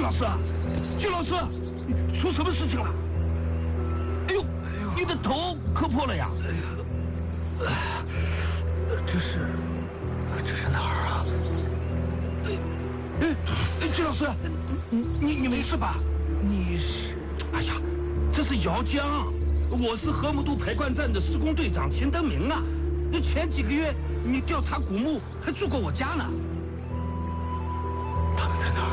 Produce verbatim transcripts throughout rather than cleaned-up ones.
老师，季老师，出什么事情了？哎呦，你的头磕破了呀！ 这是这是哪儿啊？ 哎哎，季老师，你你你没事吧？ 你是？ 哎呀，这是姚江，我是河姆渡排灌站的施工队长钱登明啊。那前几个月你调查古墓还住过我家呢。 他们在哪儿？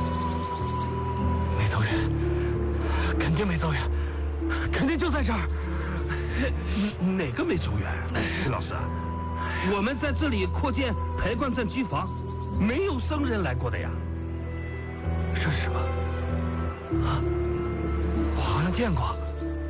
没走远，肯定没走远，肯定就在这儿。 哪个没走远？徐老师，我们在这里扩建排灌站机房，没有生人来过的呀。 这是什么？啊，我好像见过。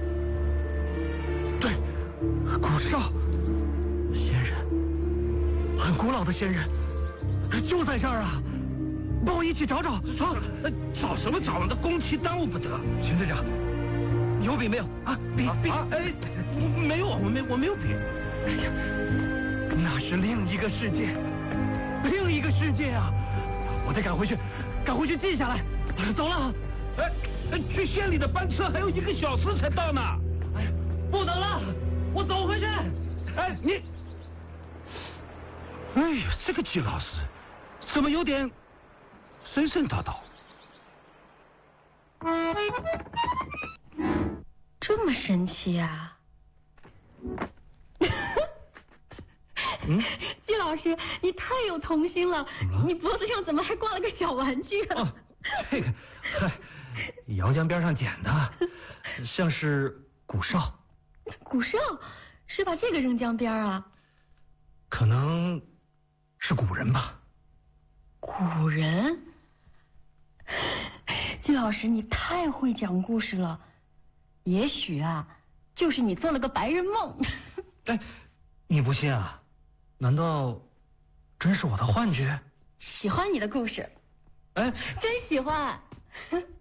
对，古少，仙人，很古老的仙人，他就在这儿啊！帮我一起找找。 啊，找什么找？那工期耽误不得。 秦队长，你有笔没有？啊，笔笔。 啊，哎，没有，我没我没有笔。 哎呀，那是另一个世界，另一个世界啊！我得赶回去，赶回去记下来。走了。 哎哎，去县里的班车还有一个小时才到呢。 哎呀，不等了，我走回去。 哎，你，哎呀，这个季老师怎么有点神神叨叨？ 这么神奇啊！ 嗯， 季老师，你太有童心了，你脖子上怎么还挂了个小玩具啊？ 哦，这个，嗨，姚江边上捡的，像是古哨。 古哨是把这个扔江边啊？ 可能是古人吧。 古人？季老师，你太会讲故事了。也许啊，就是你做了个白日梦。 哎，你不信啊？难道真是我的幻觉？ 喜欢你的故事。 哎， 真喜欢。